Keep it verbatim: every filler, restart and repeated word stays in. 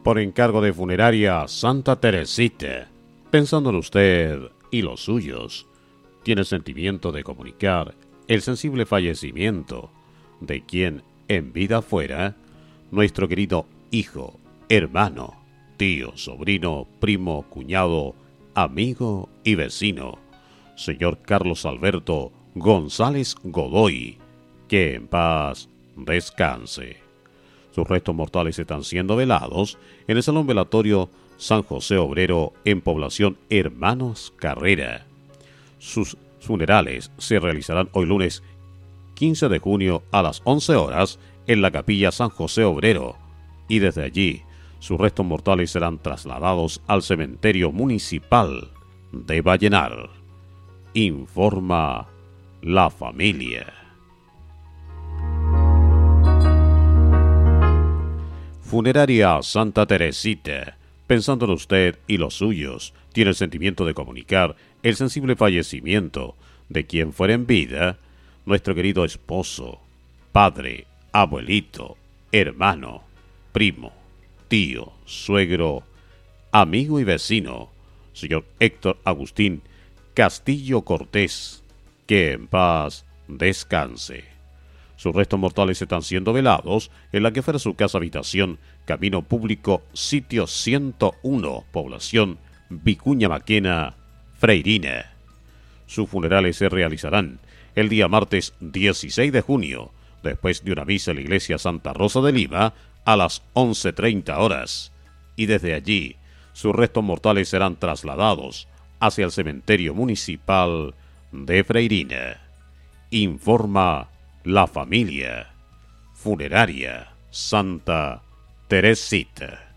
Por encargo de Funeraria Santa Teresita, pensando en usted y los suyos, tiene sentimiento de comunicar el sensible fallecimiento de quien en vida fuera nuestro querido hijo, hermano, tío, sobrino, primo, cuñado, amigo y vecino, señor Carlos Alberto González Godoy, que en paz descanse. Sus restos mortales están siendo velados en el Salón Velatorio San José Obrero en Población Hermanos Carrera. Sus funerales se realizarán hoy lunes quince de junio a las once horas en la Capilla San José Obrero, y desde allí sus restos mortales serán trasladados al Cementerio Municipal de Vallenar. Informa la familia. Funeraria Santa Teresita, pensando en usted y los suyos, tiene el sentimiento de comunicar el sensible fallecimiento de quien fuera en vida nuestro querido esposo, padre, abuelito, hermano, primo, tío, suegro, amigo y vecino, señor Héctor Agustín Castillo Cortés, que en paz descanse. Sus restos mortales están siendo velados en la que fuera su casa habitación, Camino Público, sitio ciento uno, población Vicuña Maquena, Freirina. Sus funerales se realizarán el día martes dieciséis de junio, después de una misa en la iglesia Santa Rosa de Lima, a las once treinta horas, y desde allí sus restos mortales serán trasladados hacia el cementerio municipal de Freirina. Informa la familia. Funeraria Santa Teresita.